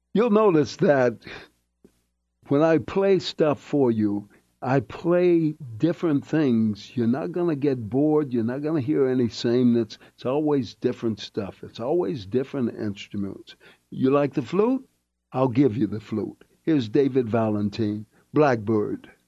You'll notice that when I play stuff for you, I play different things. You're not going to get bored. You're not going to hear any sameness. It's always different stuff. It's always different instruments. You like the flute? I'll give you the flute. Here's David Valentine, Blackbird.